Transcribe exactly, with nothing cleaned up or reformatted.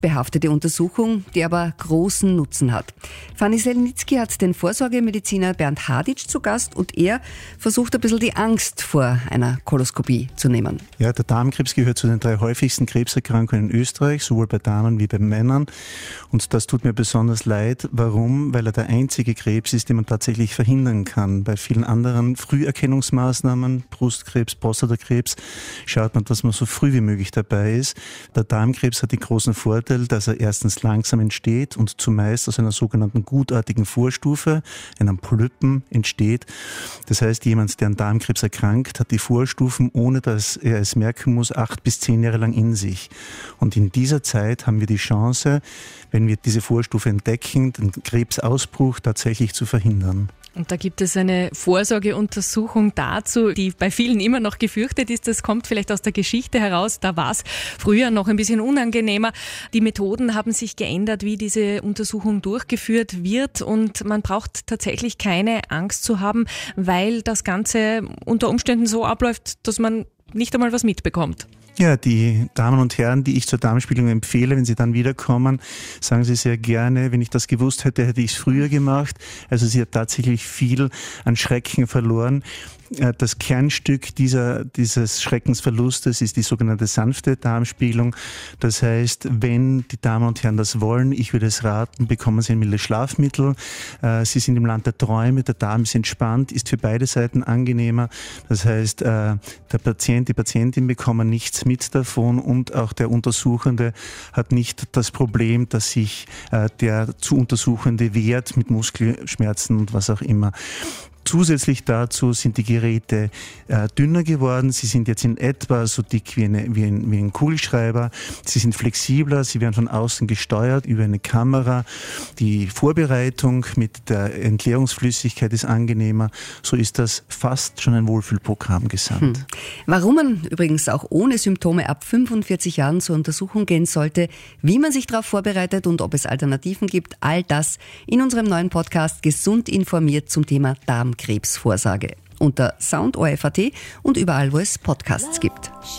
behaftete Untersuchung, die aber großen Nutzen hat. Fanny Selnitzky hat den Vorsorgemediziner Bernd Haditsch zu Gast und er versucht ein bisschen die Angst vor einer Koloskopie zu nehmen. Ja, der Darmkrebs gehört zu den drei häufigsten Krebserkrankungen in Österreich, sowohl bei Damen wie bei Männern. Und das tut mir besonders leid. Warum? Weil er der einzige Krebs ist, den man tatsächlich verhindern kann. Bei vielen anderen Früherkennungsmaßnahmen, Brustkrebs, Prostatakrebs, schaut man, dass man so früh wie möglich dabei ist. Der Darmkrebs hat den großen Vorteil, dass er erstens langsam entsteht und zumeist aus einer sogenannten gutartigen Vorstufe, einem Polypen, entsteht. Das heißt, jemand, der an Darmkrebs erkrankt, hat die Vorstufen, ohne dass er es merken muss, acht bis zehn Jahre lang in sich. Und in dieser Zeit haben wir die Chance, wenn wir diese Vorstufe entdecken, den Krebsausbruch tatsächlich zu verhindern. Und da gibt es eine Vorsorgeuntersuchung dazu, die bei vielen immer noch gefürchtet ist. Das kommt vielleicht aus der Geschichte heraus. Da war es früher noch ein bisschen unangenehmer. Die Methoden haben sich geändert, wie diese Untersuchung durchgeführt wird. Und man braucht tatsächlich keine Angst zu haben, weil das Ganze unter Umständen so abläuft, dass man nicht einmal was mitbekommt. Ja, die Damen und Herren, die ich zur Darmspiegelung empfehle, wenn sie dann wiederkommen, sagen sie sehr gerne, wenn ich das gewusst hätte, hätte ich es früher gemacht. Also sie hat tatsächlich viel an Schrecken verloren. Das Kernstück dieser, dieses Schreckensverlustes ist die sogenannte sanfte Darmspiegelung. Das heißt, wenn die Damen und Herren das wollen, ich würde es raten, bekommen Sie ein mildes Schlafmittel. Sie sind im Land der Träume, der Darm ist entspannt, ist für beide Seiten angenehmer. Das heißt, der Patient, die Patientin bekommen nichts mit davon und auch der Untersuchende hat nicht das Problem, dass sich der zu Untersuchende wehrt mit Muskelschmerzen und was auch immer. Zusätzlich dazu sind die Geräte äh, dünner geworden. Sie sind jetzt in etwa so dick wie, eine, wie, ein, wie ein Kugelschreiber. Sie sind flexibler, sie werden von außen gesteuert über eine Kamera. Die Vorbereitung mit der Entleerungsflüssigkeit ist angenehmer. So ist das fast schon ein Wohlfühlprogramm gesandt. Hm. Warum man übrigens auch ohne Symptome ab fünfundvierzig Jahren zur Untersuchung gehen sollte, wie man sich darauf vorbereitet und ob es Alternativen gibt, all das in unserem neuen Podcast Gesund informiert zum Thema Darm. Krebsvorsorge unter Sound O R F Punkt A T und überall, wo es Podcasts gibt.